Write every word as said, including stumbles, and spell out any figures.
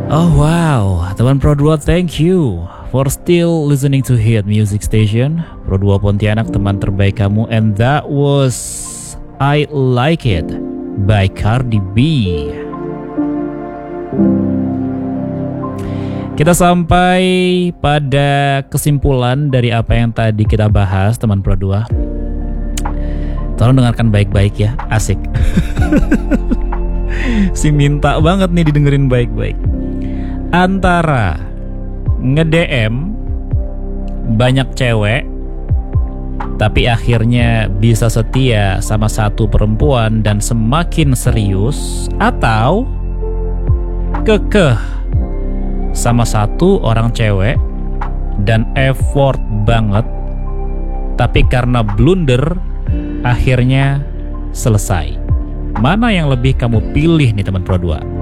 Oh wow, teman Pro dua, thank you for still listening to Hit Music Station. Pro dua Pontianak, teman terbaik kamu. And that was I Like It by Cardi B. Kita sampai pada kesimpulan dari apa yang tadi kita bahas, teman Pro dua. Tolong dengarkan baik-baik ya, asik. Si minta banget nih didengerin baik-baik. Antara nge-D M banyak cewek tapi akhirnya bisa setia sama satu perempuan dan semakin serius, atau kekeh sama satu orang cewek dan effort banget tapi karena blunder akhirnya selesai. Mana yang lebih kamu pilih nih teman Pro dua?